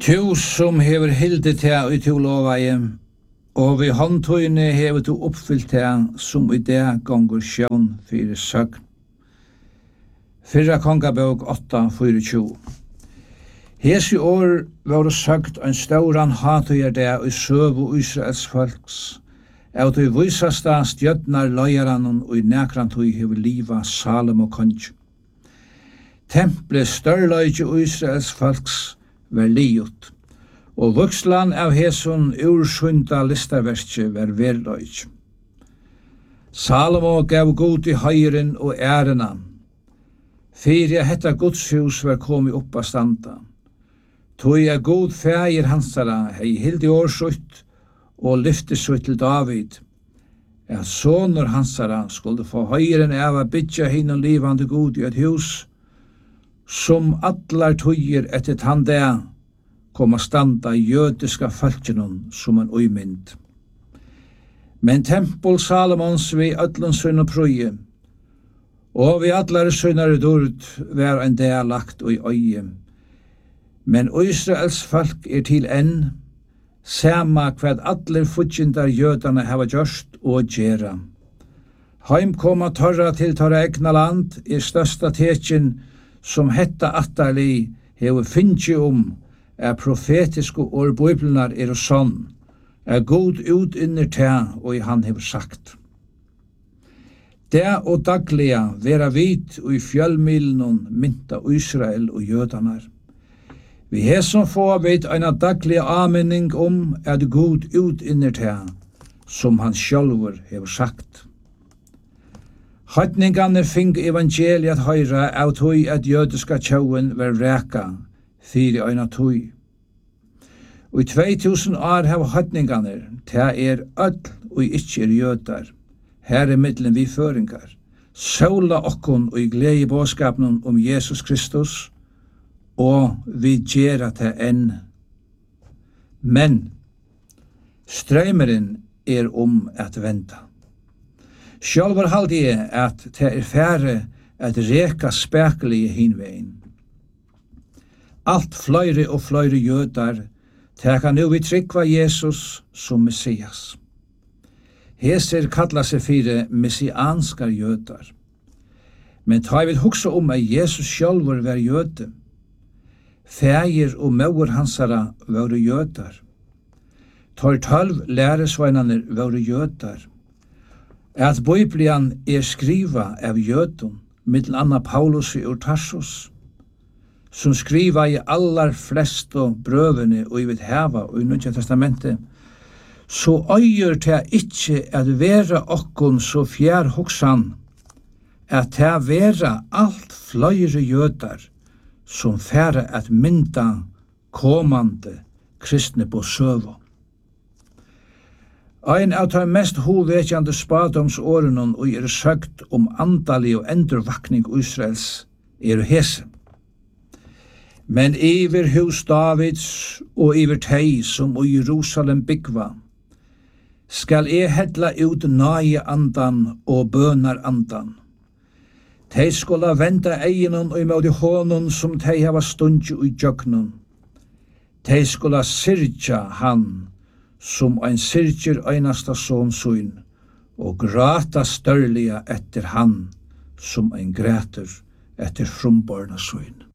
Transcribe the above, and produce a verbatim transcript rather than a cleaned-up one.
Tu som hever hildet til i tu lovaie, og vi håndtøyne hever tu oppfyllt til som i det gonger sjøn fyrir søgn. Fyrra kongabok åtta tjuefire. Hes i år var det søgt en stauran hatøyer det i søv Israels folks, av du vysasta stjøtnar løyaranon og i nekrantøy hever liva Salomo konge. Temple størløyge Israels folks var liot, og vuxlan av heson ursunda listaverkje var verløyge. Salomo gav god i høyren og ærena, fyrir hetta godshus var komi upp av standa. Tog er god fægir hansara hei hildi årsutt og lyfti sutt til David, at sonur hansara skulle få høyren av a bytja hinnom livande god i et hus, som allar tøyer etter tandea kom a standa i jødiska falkjennom som en uymynd. Men tempel Salomons vi öllun sunn og prøye, og vi allar sunnare dord var en del lagt og i øye. Men Israels folk er til enn, sama hvad allir futjindar jødane hava gjørst og gjerra. Heim koma torra til torra egna land er størsta tekjen som hetta attarli hever finnji om er profetiske år bibelnar er og sånn, er god ut inner te og i han hever sagt. Det og dagliga vera vit og i fjölmilen mynta Israel og jødanar. Vi har som få vet en daglig anmenning om at god ut inner til, som han sjálfur hever sagt. Høytningane fing evangeliet høyra av tøy at jødiska tjauen var reka, fyrir øyna tøy. Og i tvei tusen år har høytningane, til er öll og ikkje er jødar, her er middelen vi føringar, søla okkon og i glede bådskapen om Jesus Kristus, og vi gjerra til enn. Men strøymeren er om at venta. Sjálvar halde jeg at det er færre at reka spekelige hinveien. Alt fløyre og fløyre jødar teka nu vi trykva Jesus som Messias. Heser kalla seg fire messianskar jødar. Men ta vi hugsa om at Jesus sjálvar var jøde. Fægir og mauer hansara var jødar. Tor tølv læresveinane var jødar. At Biblian er skriva av jødun, mittel anna Paulus ur Tarsus, som skriva i allar flest og brøvene og i vidt heva og i Nødja testamentet, så øyer til ikkje at vera okkon så fjær hoksan, at til vera alt fløyre jødar, som færa at mynda komande kristne på søvo. Ein av de mest hovekjande spadomsårenon og er søgt om andali og endurvakning Israels er hese. Men iver hus Davids og iver tei som i Jerusalem byggva, skal e hedla ut nage andan og bønar andan. Tei skola venda eginon og imod i hånon som tei hava stundju i djøgnon. Tei skola sirja han som ein sirger einasta son suin og grata størliga etter han som ein græter etter frumborna suin.